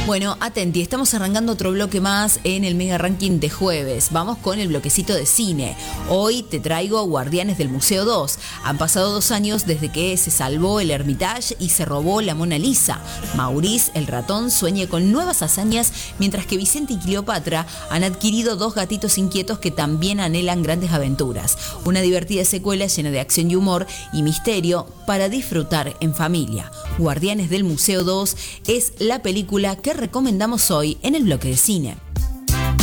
Bueno, atenti, estamos arrancando otro bloque más en el Mega Ranking de jueves. Vamos con el bloquecito de cine. Hoy te traigo Guardianes del Museo 2. Han pasado 2 años desde que se salvó el Hermitage y se robó la Mona Lisa. Maurice, el ratón, sueña con nuevas hazañas, mientras que Vicente y Cleopatra han adquirido 2 gatitos inquietos que también anhelan grandes aventuras. Una divertida secuela llena de acción y humor y misterio para disfrutar en familia. Guardianes del Museo 2 es la película que recomendamos hoy en el bloque de cine.